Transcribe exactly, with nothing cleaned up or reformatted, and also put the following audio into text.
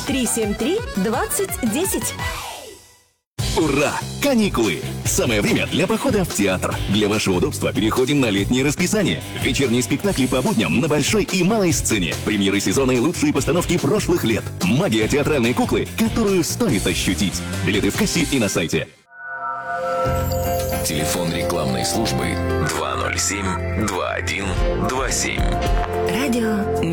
три семь три двадцать десять. Ура! Каникулы! Самое время для похода в театр. Для вашего удобства переходим на летнее расписание. Вечерние спектакли по будням на большой и малой сцене. Премьеры сезона и лучшие постановки прошлых лет. Магия театральной куклы, которую стоит ощутить. Билеты в кассе и на сайте. Телефон рекламной службы два ноль семь два один два семь. Радио